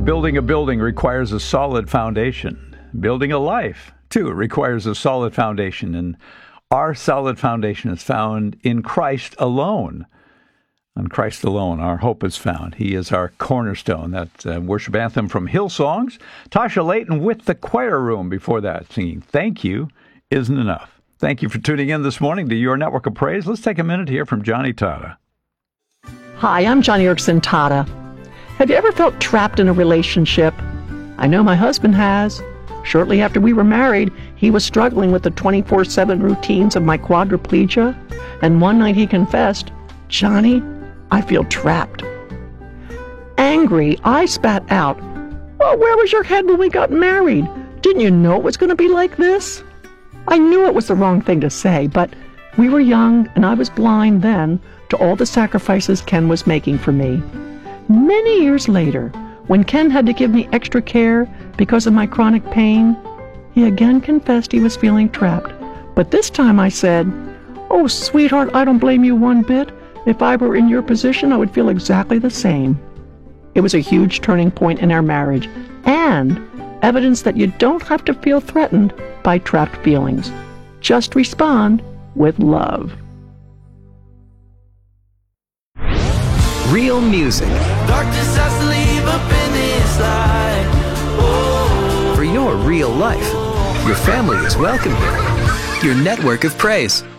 Building a building requires a solid foundation. Building a life, too, requires a solid foundation. And our solid foundation is found in Christ alone. On Christ alone, our hope is found. He is our cornerstone. That worship anthem from Hillsongs. Tasha Layton with the choir room before that, singing "Thank You Isn't Enough." Thank you for tuning in this morning to Your Network of Praise. Let's take a minute to hear from Johnny Tata. Hi, I'm Johnny Erickson Tata. Have you ever felt trapped in a relationship? I know my husband has. Shortly after we were married, he was struggling with the 24/7 routines of my quadriplegia, and one night he confessed, "Johnny, I feel trapped." Angry, I spat out, "Well, where was your head when we got married? Didn't you know it was going to be like this?" I knew it was the wrong thing to say, but we were young, and I was blind then to all the sacrifices Ken was making for me. Many years later, when Ken had to give me extra care because of my chronic pain, he again confessed he was feeling trapped. But this time I said, "Oh, sweetheart, I don't blame you one bit. If I were in your position, I would feel exactly the same." It was a huge turning point in our marriage, and evidence that you don't have to feel threatened by trapped feelings. Just respond with love. Real music. Darkness has to leave up in this light. Oh. For your real life. Your family is welcome here. Your network of praise.